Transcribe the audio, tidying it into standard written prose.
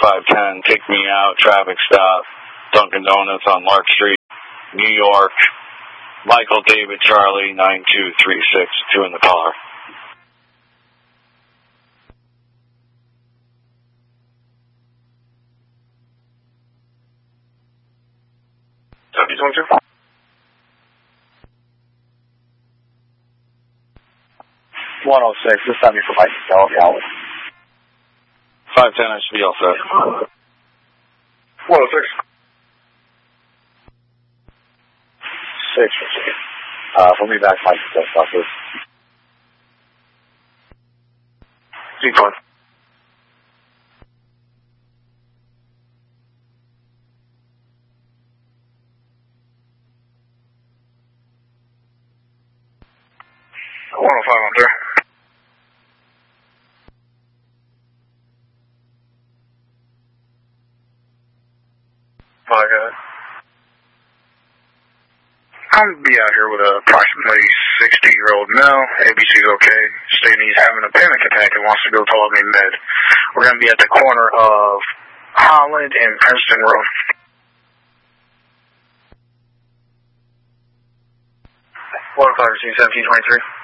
10510, take me out, traffic stop, Dunkin' Donuts on Lark Street, New York. Michael David Charlie 9236, 2 in the car. W22? 106, this time you're for Mike Calvin. 510, I should be all set. 106. 6. We'll be back, Mike. That's it. Keep going. $105 on there. My God. I'm going to be out here with an approximately 60-year-old male. ABC's okay. Stating he's having a panic attack and wants to go to Albany Med. We're going to be at the corner of Holland and Princeton Road. 105, 1723.